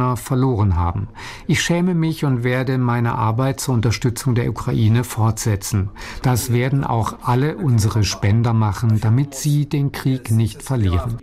Ukrainer verloren haben. Ich schäme mich und werde meine Arbeit zur Unterstützung der Ukraine fortsetzen. Das werden auch alle unsere Spender machen, damit sie den Krieg nicht verlieren.